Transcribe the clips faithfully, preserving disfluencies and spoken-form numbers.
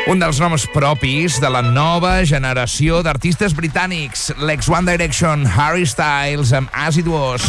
Un dels noms propis de la nova generació d'artistes britànics, l'ex One Direction, Harry Styles, amb As It Was.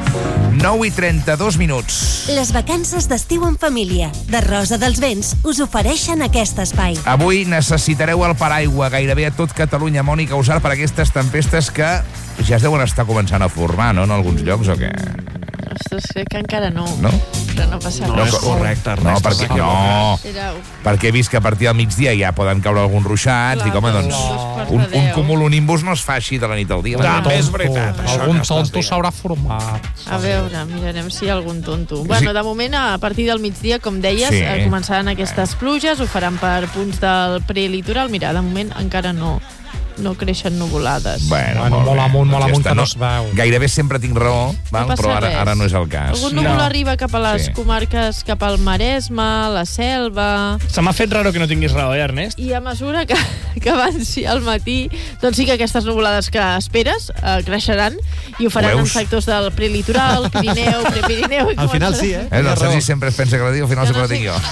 nou i trenta-dos minuts. Les vacances d'estiu en família de Rosa dels Vents us ofereixen aquest espai. Avui necessitareu el paraigua gairebé a tot Catalunya, Mònica Usar, per aquestes tempestes que ja es deuen estar començant a formar, no?, en alguns llocs, o què? Ostres, crec que encara no. No? Però no passa No, res. és correcte, res. No, perquè, no, Era... perquè he vist que a partir del migdia ja poden caure alguns ruixats. Clar, Dic, home, dos doncs, quarts un, de un deu. cumulonimbus no es fa així de la nit al dia. També és veritat, això Algun que estàs tonto dient. s'haurà format. A veure, mirarem si hi ha algun tonto. Bueno, de moment, a partir del migdia, com deies, Sí. sí. començaran aquestes pluges, ho faran per punts del prelitoral. Mira, de moment encara no, no creixen nuvolades. Bueno, Bueno, molt bé. amunt, molt Doncs ja amunt, està. que no es veu. Gairebé sempre tinc raó, val? passa Però ara, res. ara no és el cas. Algun núvol No. arriba cap a les Sí. comarques, cap al Maresme, la Selva... Se m'ha fet raro que no tinguis raó, eh, Ernest? I a mesura que, que avanci al matí, doncs sí que aquestes nuvolades que esperes eh, creixeran i ho faran Ho en veus? sectors del prelitoral, Pirineu, Prepirineu... i Al final començaran- sí, eh? Eh, no, el Sergi sempre es pensa que la diu, al final Jo sempre no la tinc jo.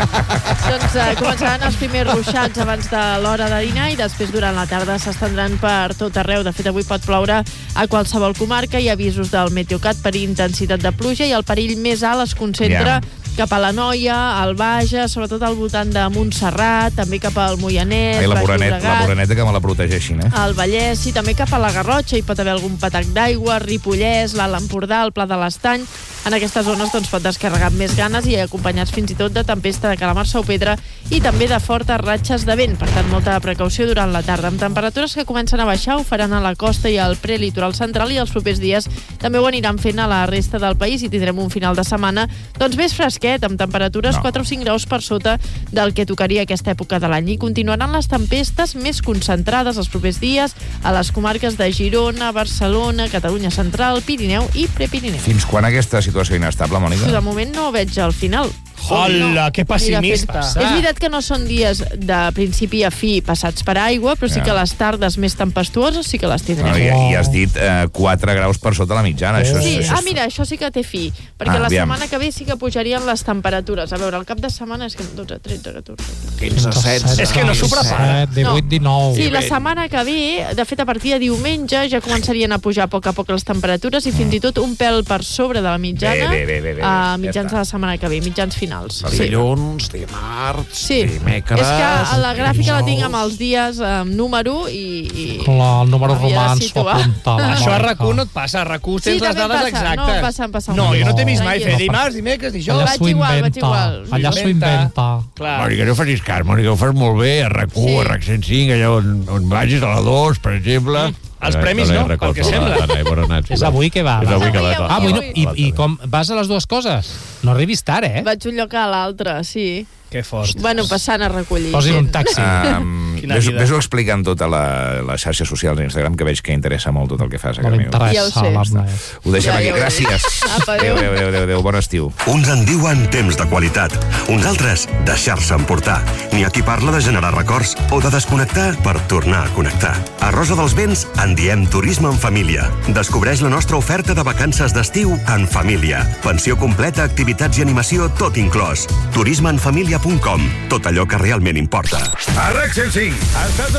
Doncs eh, començaran els primers ruixats abans de l'hora de dinar i després durant la tarda s'estendran per tot arreu. De fet, avui pot ploure a qualsevol comarca. Hi ha avisos del Meteocat per intensitat de pluja i el perill més alt es concentra Ja. cap a l'Anoia, al Bages, sobretot al voltant de Montserrat, també cap al Moianès, Ai, la Baix morenet, la Llobregat, moreneta que me la protegeixin, eh? al Vallès i també cap a la Garrotxa hi pot haver algun patac d'aigua, Ripollès, l'Alt Empordà, el Pla de l'Estany. En aquestes zones doncs, pot descarregar amb més ganes i acompanyats fins i tot de tempesta de calamars o pedra i també de fortes ratxes de vent. Per tant, molta precaució durant la tarda. Amb temperatures que comencen a baixar, ho faran a la costa i al prelitoral central i els propers dies també ho aniran fent a la resta del país i tindrem un final de setmana doncs més fresquet, amb temperatures No. quatre o cinc graus per sota del que tocaria aquesta època de l'any. I continuaran les tempestes més concentrades els propers dies a les comarques de Girona, Barcelona, Catalunya Central, Pirineu i Prepirineu. Fins quan aquesta situació inestable, Mònica? De moment no veig el final. Hola, que pessimista. Mira, fet- És veritat que no són dies de principi a fi passats per aigua, però sí Ja. que les tardes més tempestuoses sí que les tindrem. No, i, I has dit eh, quatre graus per sota la mitjana. Això és, Sí, això ah, és... mira, això sí que té fi, perquè Ah, la aviam. setmana que ve sí que pujarien les temperatures. A veure, el cap de setmana és que dotze, tretze, catorze... quinze, setze. És que no s'ho prepara. divuit, dinou. Sí, la setmana que ve, de fet, a partir de diumenge ja començarien a pujar a poc a poc les temperatures i fins i tot un pèl per sobre de la mitjana Bé, bé, bé, bé, bé. a Ja mitjans està. de la setmana que ve, mitjans finals. Sí. Dilluns, dimarts, Sí, dimecres... és que a la gràfica la tinc dijous. amb els dies amb número i... i... Clar, el número Havia de romans s'ho situar. apuntava. Això a RAC1 no et passa, a RAC1 tens Sí, les també em dades passa. exactes. No, em passa, em passa. No, jo no t'he vist No, mai fer no. dimarts, dimecres, dijous... Allà Vaig s'ho igual, vaig inventa. igual. Allà s'ho Inventa. inventa. Clar. Mònica, no facis cas, Mònica, ho fas molt bé, a RAC1, Sí. a RAC cent cinc, allà on, on vagis, a la dos, per exemple. Els premis no, pel que sembla. És avui que va. És avui que Avui, va. Ah, avui no. avui. I, I com vas a les dues coses? No arribis tard, eh? Vaig un lloc a l'altre, sí. Que fort. Bueno, passant a recollir. Posin un gent. taxi. Um, Quina ves, vida. ves-ho explicant tota la, les xarxes socials d'Instagram, que veig que interessa molt tot el que fas a No casa meva. Ja ho m'interessa sé. l'Ernest. Ho deixem Ja, aquí. ja ho veig. Gràcies. Apa, adéu. Adéu, adéu, adéu, adéu. Bon estiu. Uns en diuen temps de qualitat, uns altres deixar-se emportar. N'hi ha qui parla de generar records o de desconnectar per tornar a connectar. A Rosa dels Vents en diem turisme en família. Descobreix la nostra oferta de vacances d'estiu en família. Pensió completa, activitats i animació, tot inclòs. turisme en família punt com. Tot allò que realment importa. A RAC cent cinc, estàs